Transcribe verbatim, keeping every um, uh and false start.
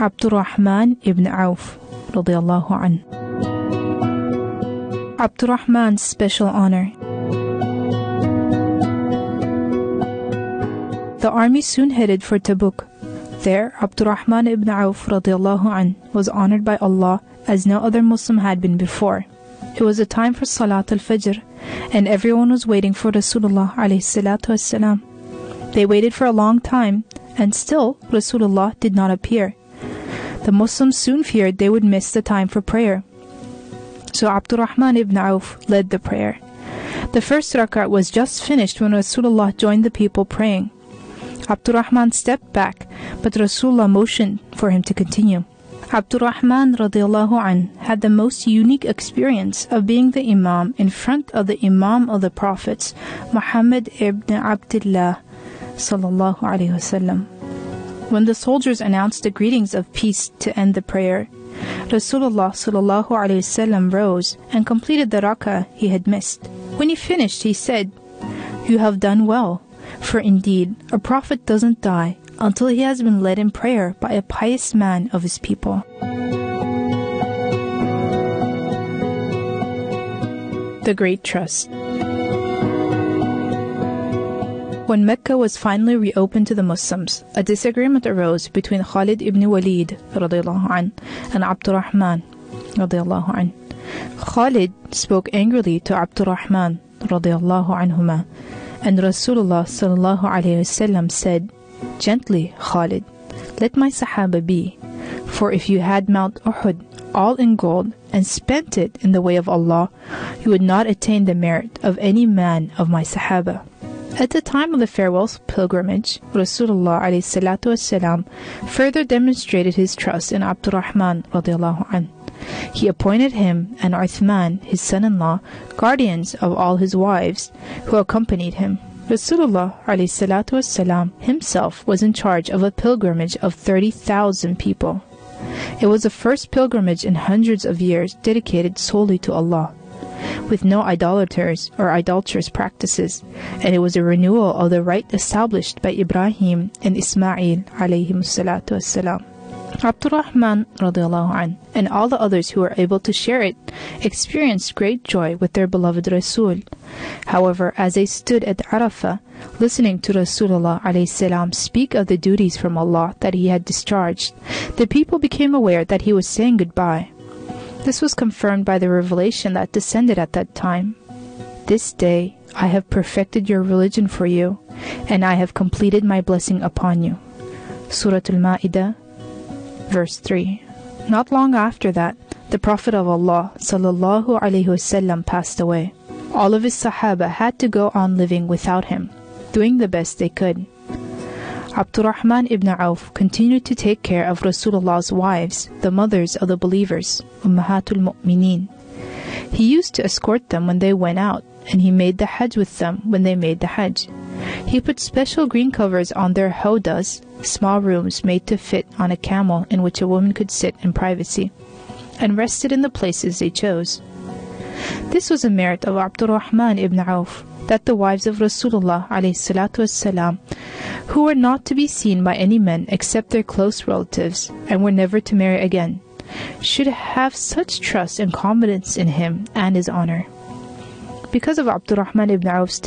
Abdurrahman ibn Auf radiyallahu anhu. Abdurrahman's special honor. The army soon headed for Tabuk. There, Abdurrahman ibn Auf radiyallahu anhu was honored by Allah as no other Muslim had been before. It was a time for Salat al-Fajr, and everyone was waiting for Rasulullah alayhi salatu wassalam. They waited for a long time, and still Rasulullah did not appear. The Muslims soon feared they would miss the time for prayer. So Abdurrahman ibn Auf led the prayer. The first rak'ah was just finished when Rasulullah joined the people praying. Abdurrahman stepped back, but Rasulullah motioned for him to continue. Abdurrahman radiyallahu anh had the most unique experience of being the Imam in front of the Imam of the Prophets, Muhammad ibn Abdullah sallallahu alayhi wasallam. When the soldiers announced the greetings of peace to end the prayer, Rasulullah sallallahu alayhi wasallam rose and completed the rak'ah he had missed. When he finished, he said, "You have done well, for indeed a prophet doesn't die until he has been led in prayer by a pious man of his people." The Great Trust. When Mecca was finally reopened to the Muslims, a disagreement arose between Khalid ibn Walid radiyallahu anh, and Abdurrahman radiyallahu anh. Khalid spoke angrily to Abdurrahman radiyallahu anhuma, and Rasulullah sallallahu alayhi wasallam said, "Gently, Khalid, let my Sahaba be, for if you had Mount Uhud all in gold and spent it in the way of Allah, you would not attain the merit of any man of my Sahaba." At the time of the farewell pilgrimage, Rasulullah alayhi salatu wasalam further demonstrated his trust in Abdurrahman radiyallahu anh. He appointed him and Uthman, his son-in-law, guardians of all his wives, who accompanied him. Rasulullah alayhi salatu wasalam himself was in charge of a pilgrimage of thirty thousand people. It was the first pilgrimage in hundreds of years dedicated solely to Allah, with no idolaters or idolatrous practices, and it was a renewal of the rite established by Ibrahim and Ismail alayhim salatu wassalam. Abdurrahman radiyallahu anh and all the others who were able to share it experienced great joy with their beloved Rasul. However, as they stood at Arafah, listening to Rasulullah alayhi salam speak of the duties from Allah that he had discharged, the people became aware that he was saying goodbye. This was confirmed by the revelation that descended at that time. "This day I have perfected your religion for you, and I have completed my blessing upon you." Surah Al-Ma'idah, verse three. Not long after that, the Prophet of Allah sallallahu alaihi wasallam passed away. All of his Sahaba had to go on living without him, doing the best they could. Abdurrahman ibn Auf continued to take care of Rasulullah's wives, the mothers of the believers, Ummahatul Mu'mineen. He used to escort them when they went out, and he made the Hajj with them when they made the Hajj. He put special green covers on their howdas, small rooms made to fit on a camel in which a woman could sit in privacy, and rested in the places they chose. This was a merit of Abdurrahman ibn Auf, that the wives of Rasulullah alayhi salatu wassalam, who were not to be seen by any men except their close relatives, and were never to marry again, should have such trust and confidence in him and his honor. Because of Abdurrahman ibn Auf's